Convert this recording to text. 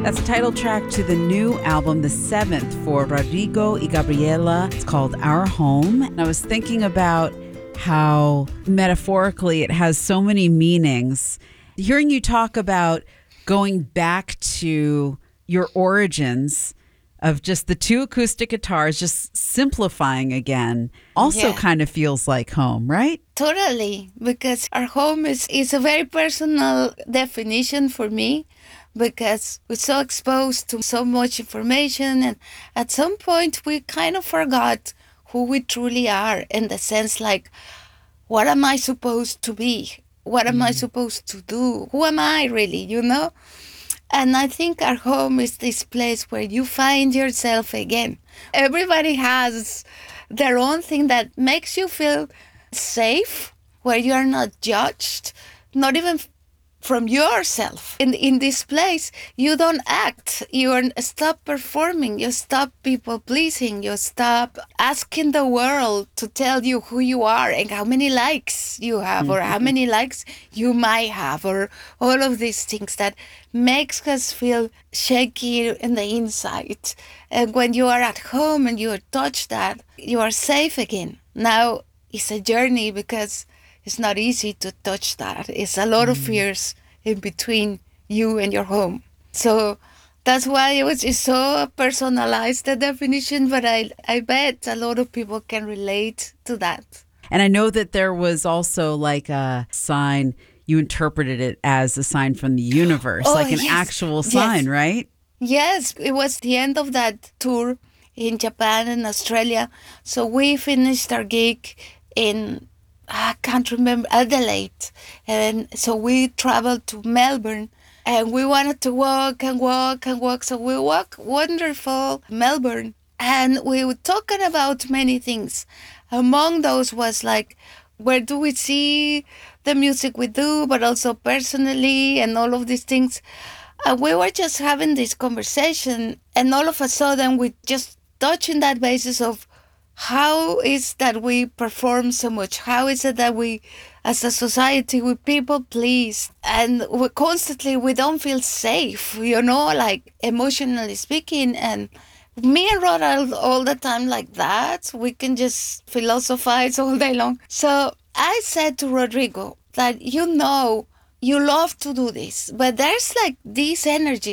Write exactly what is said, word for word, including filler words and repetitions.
That's the title track to the new album, the seventh for Rodrigo y Gabriela. It's called Our Home. And I was thinking about how metaphorically it has so many meanings. Hearing you talk about going back to your origins of just the two acoustic guitars, just simplifying again, also Yeah. kind of feels like home, right? Totally, because our home is, is a very personal definition for me, because we're so exposed to so much information, and at some point we kind of forgot who we truly are, in the sense like, what am I supposed to be? What am I supposed to do? Who am I really, you know? And I think our home is this place where you find yourself again. Everybody has their own thing that makes you feel safe, where you are not judged, not even f- from yourself. In in this place, you don't act. You are, stop performing. You stop people pleasing. You stop asking the world to tell you who you are and how many likes you have, or how many likes you might have, or all of these things that makes us feel shaky in the inside. And when you are at home and you are touched that, you are safe again. Now it's a journey, because it's not easy to touch that. It's a lot of fears in between you and your home. So that's why it was it's so personalized, the definition, but I, I bet a lot of people can relate to that. And I know that there was also like a sign, you interpreted it as a sign from the universe, Oh, like an yes. actual Yes. sign, right? Yes, it was the end of that tour in Japan and Australia. So we finished our gig in, I can't remember, Adelaide. And so we traveled to Melbourne, and we wanted to walk and walk and walk. So we walked wonderful Melbourne, and we were talking about many things. Among those was like, where do we see the music we do, but also personally, and all of these things. Uh, we were just having this conversation, and all of a sudden we just touching that basis of how is that we perform so much? How is it that we, as a society, we people please, and we constantly we don't feel safe, you know, like emotionally speaking. And me and Rod are all the time like that. We can just philosophize all day long. So I said to Rodrigo that, you know, you love to do this, but there's like this energy